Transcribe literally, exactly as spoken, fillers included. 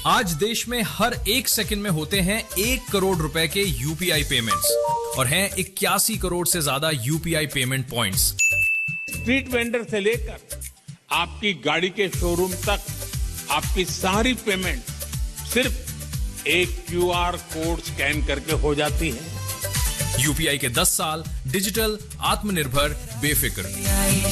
आज देश में हर एक सेकंड में होते हैं एक करोड़ रुपए के यूपीआई पेमेंट्स और हैं इक्यासी करोड़ से ज्यादा UPI payment points. Street vendor से लेकर आपकी गाड़ी के शोरूम तक आपकी सारी पेमेंट सिर्फ एक क्यूआर कोड स्कैन करके हो जाती है। यूपीआई के दस साल डिजिटल, आत्मनिर्भर, बेफिक्र।